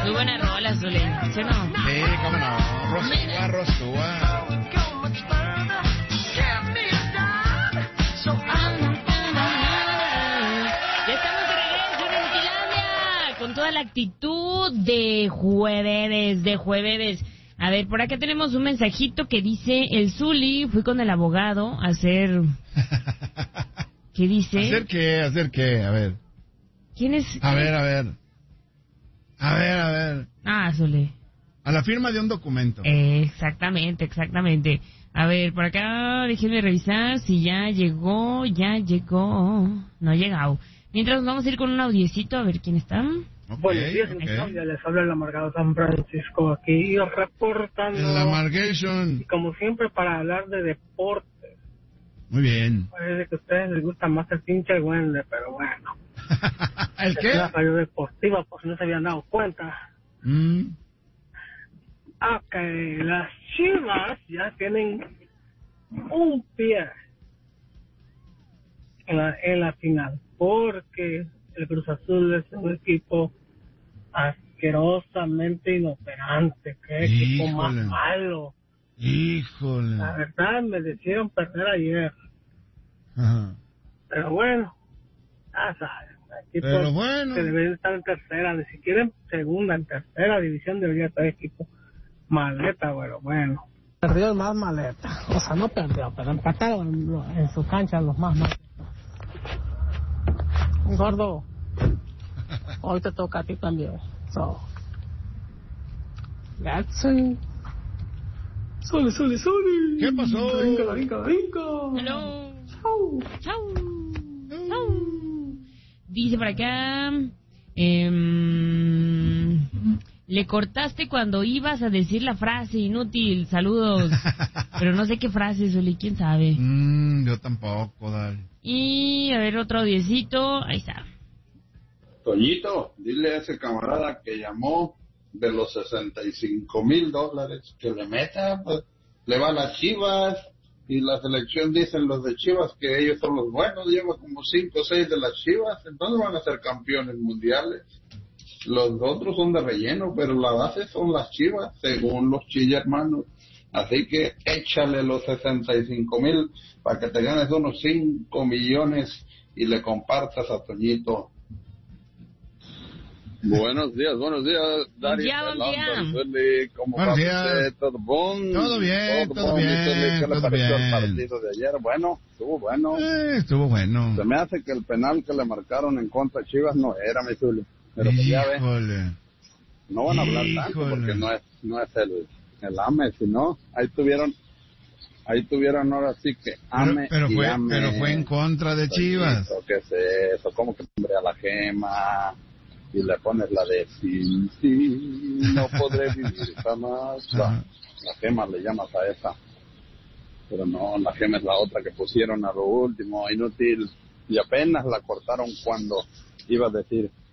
Muy buena rola, Zuli, ¿sí o no? Sí, cómo no. Rosúa. Ya estamos de regreso en Inutilandia, con toda la actitud de jueves. A ver, por acá tenemos un mensajito que dice, el Zuli, fui con el abogado a hacer... ¿Qué dice? ¿Hacer qué? A ver. ¿Quién es? A ver. Ah, Zuli. A la firma de un documento. Exactamente. A ver, por acá déjenme revisar si ya llegó. No ha llegado. Mientras nos vamos a ir con un audiecito a ver quién está. Buenos días, Inutilandia, les habla el amargado San Francisco aquí reportando. El Amargation. Y como siempre para hablar de deportes. Muy bien. Parece que a ustedes les gusta más el pinche Wende, pero bueno. ¿El qué? Es la radio deportiva, por si no se habían dado cuenta. Que las Chivas ya tienen un pie en la final, porque el Cruz Azul es un equipo asquerosamente inoperante. Qué equipo más malo. Híjole. La verdad me decidieron perder ayer. Ajá. Pero bueno, ya sabes, equipos pero bueno, que deberían estar en tercera, ni siquiera en segunda, en tercera división debería estar equipo maleta, bueno. Perdió el más maleta, o sea, no perdió, pero empataron en su cancha los más maletas. Gordo, hoy te toca a ti también. So, that's it. Soli. ¿Qué pasó? Brinco. Hello. Chau. Dice por acá, le cortaste cuando ibas a decir la frase, inútil, saludos. Pero no sé qué frase, Zuli, quién sabe. Yo tampoco, dale. Y a ver, otro audiecito, ahí está. Toñito, dile a ese camarada que llamó de los $65,000 que le meta, pues, le va a las Chivas, y la selección dicen los de Chivas que ellos son los buenos, lleva como 5 o 6 de las Chivas, entonces van a ser campeones mundiales. Los otros son de relleno, pero la base son las Chivas, según los Chilla hermanos. Así que échale los 65,000 para que te ganes unos 5 millones y le compartas a Toñito. Buenos días, Dari. ¿Cómo buenos va días. usted? ¿Todo bien? Todo bien. ¿Qué le pareció el partido de ayer? Bueno, estuvo bueno. Estuvo bueno. Se me hace que el penal que le marcaron en contra de Chivas no era, mi Zuli. Pero pues ya ve, no van a hablar tanto porque no es el AME, sino ahí tuvieron ahora sí que AME pero fue en contra de Chivas. ¿Qué es eso? ¿Cómo que hombre a la Gema? Y le pones la de sí, no podré vivir jamás. La Gema le llamas a esa. Pero no, la Gema es la otra que pusieron a lo último, inútil. Y apenas la cortaron cuando iba a decir